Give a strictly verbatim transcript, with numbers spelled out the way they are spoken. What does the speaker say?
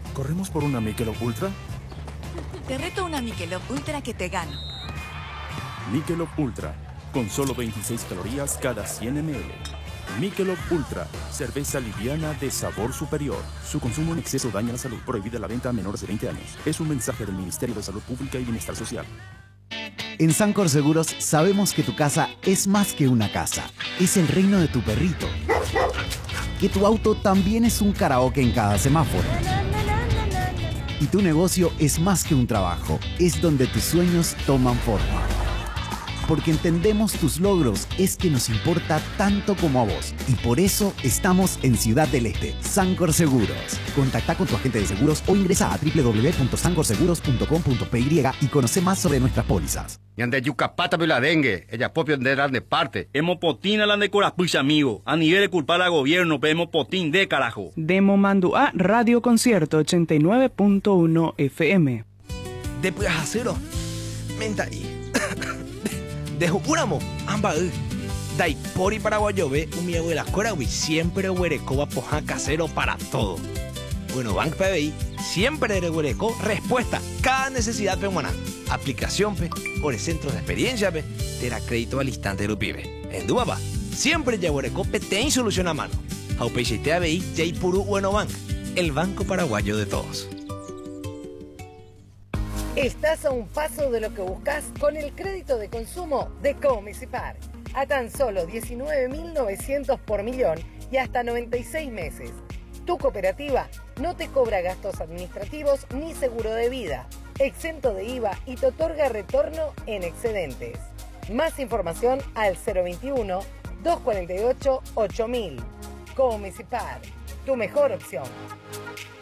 ¿Corremos por una Michelob Ultra? Te reto una Michelob Ultra que te gano. Michelob Ultra, con solo veintiséis calorías cada cien mililitros. Michelob Ultra, cerveza liviana de sabor superior. Su consumo en exceso daña la salud. Prohibida la venta a menores de veinte años. Es un mensaje del Ministerio de Salud Pública y Bienestar Social. En Sancor Seguros sabemos que tu casa es más que una casa. Es el reino de tu perrito. Que tu auto también es un karaoke en cada semáforo. Y tu negocio es más que un trabajo. Es donde tus sueños toman forma. Porque entendemos tus logros, es que nos importa tanto como a vos. Y por eso estamos en Ciudad del Este. Sancor Seguros. Contacta con tu agente de seguros o ingresa a doble u doble u doble u punto sancor seguros punto com punto p y y conoce más sobre nuestras pólizas. Y ande yucapata la dengue, ella propio de de parte. Hemos potín a la de corapucha, amigo. A nivel de culpar al gobierno, pero hemos potín de carajo. Demo mando a Radio Concierto ochenta y nueve punto uno F M. Después acero. Menta ahí. Desjuramos, amba, dai pori paraguayo ve, un miego de la cora, siempre huereco poja casero para todo. Bueno, Bank P B I, siempre de huereco, respuesta, cada necesidad peruana. Aplicación, pe, por centros de experiencia, pe, te da crédito al instante de lo pibe. En Duaba, siempre ya huereco, pe, ten solución a mano. Aupeixe T A B I, Jay Puru Bueno Bank, el banco paraguayo de todos. Estás a un paso de lo que buscas con el crédito de consumo de Comisipar. A tan solo diecinueve mil novecientos por millón y hasta noventa y seis meses. Tu cooperativa no te cobra gastos administrativos ni seguro de vida, exento de I V A y te otorga retorno en excedentes. Más información al cero veintiuno, doscientos cuarenta y ocho, ocho mil. Comisipar, tu mejor opción.